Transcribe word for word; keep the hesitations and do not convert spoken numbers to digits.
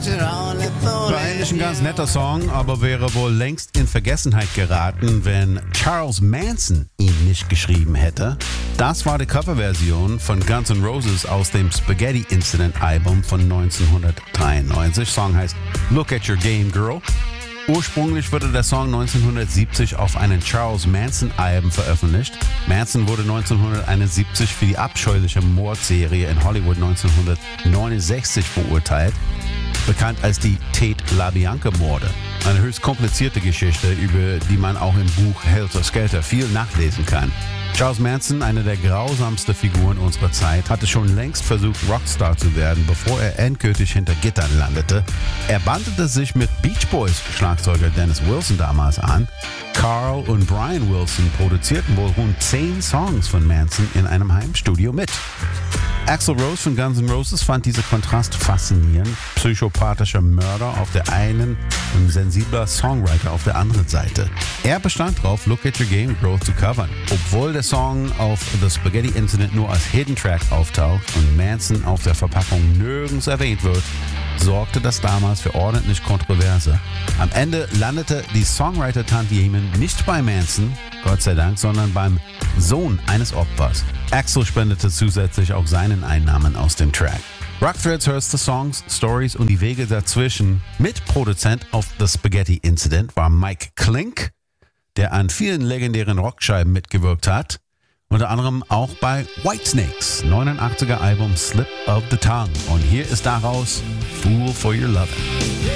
War eigentlich ein ganz netter Song, aber wäre wohl längst in Vergessenheit geraten, wenn Charles Manson ihn nicht geschrieben hätte. Das war die Coverversion von Guns N' Roses aus dem Spaghetti Incident Album von neunzehnhundertdreiundneunzig. Song heißt Look at Your Game Girl. Ursprünglich wurde der Song neunzehnhundertsiebzig auf einem Charles Manson-Album veröffentlicht. Manson wurde neunzehnhunderteinundsiebzig für die abscheuliche Mordserie in Hollywood neunzehnhundertneunundsechzig verurteilt, bekannt als die Tate LaBianca-Morde. Eine höchst komplizierte Geschichte, über die man auch im Buch Helter Skelter viel nachlesen kann. Charles Manson, eine der grausamsten Figuren unserer Zeit, hatte schon längst versucht, Rockstar zu werden, bevor er endgültig hinter Gittern landete. Er bandete sich mit Beach Boys Schlagzeuger Dennis Wilson damals an. Carl und Brian Wilson produzierten wohl rund zehn Songs von Manson in einem Heimstudio mit. Axl Rose von Guns N' Roses fand diesen Kontrast faszinierend. Psychopathischer Mörder auf der einen und sensibler Songwriter auf der anderen Seite. Er bestand darauf, Look at Your Game Girl zu covern. Obwohl der Song auf The Spaghetti Incident nur als Hidden Track auftaucht und Manson auf der Verpackung nirgends erwähnt wird, sorgte das damals für ordentlich Kontroverse. Am Ende landete die Songwriter-Tantiemen nicht bei Manson, Gott sei Dank, sondern beim Sohn eines Opfers. Axl spendete zusätzlich auch seinen Einnahmen aus dem Track. Rock Threads hörst du Songs, Stories und die Wege dazwischen. Mitproduzent auf The Spaghetti Incident war Mike Klink, der an vielen legendären Rockscheiben mitgewirkt hat. Unter anderem auch bei Whitesnakes, neunundachtziger Album Slip of the Tongue. Und hier ist daraus Fool for Your Lovin'.